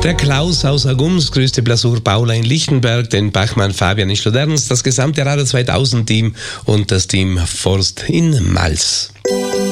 Der Klaus aus Agums grüßt die Blasur Paula in Lichtenberg, den Bachmann Fabian in Schloderns, das gesamte Radio 2000 Team und das Team Forst in Mals.